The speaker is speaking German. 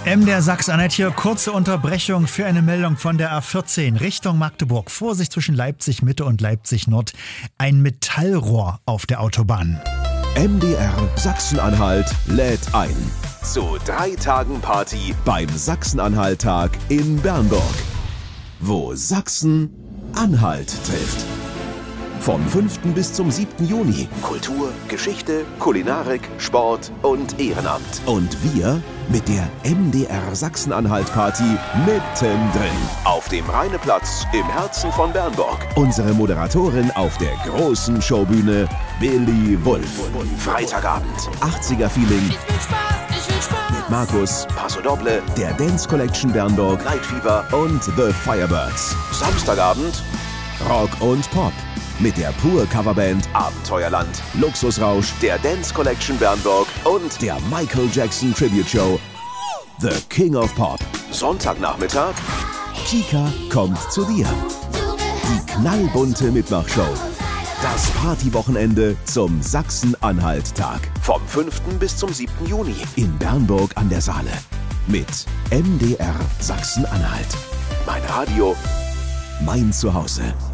MDR Sachsen-Anhalt hier. Kurze Unterbrechung für eine Meldung von der A14 Richtung Magdeburg. Vorsicht zwischen Leipzig Mitte und Leipzig Nord. Ein Metallrohr auf der Autobahn. MDR Sachsen-Anhalt lädt ein zu 3 Tagen Party beim Sachsen-Anhalt-Tag in Bernburg, wo Sachsen-Anhalt trifft. Vom 5. bis zum 7. Juni. Kultur, Geschichte, Kulinarik, Sport und Ehrenamt. Und wir mit der MDR Sachsen-Anhalt-Party mittendrin. Auf dem Rheineplatz im Herzen von Bernburg. Unsere Moderatorin auf der großen Showbühne, Billy Wulff. Freitagabend, 80er-Feeling. Ich will Spaß. Mit Markus, Paso Doble, der Dance Collection Bernburg, Night Fever und The Firebirds. Samstagabend, Rock und Pop. Mit der Pur-Coverband Abenteuerland, Luxusrausch, der Dance Collection Bernburg und der Michael Jackson Tribute Show The King of Pop. Sonntagnachmittag, Chica kommt zu dir. Die knallbunte Mitmachshow. Das Partywochenende zum Sachsen-Anhalt-Tag. Vom 5. bis zum 7. Juni in Bernburg an der Saale. Mit MDR Sachsen-Anhalt. Mein Radio, mein Zuhause.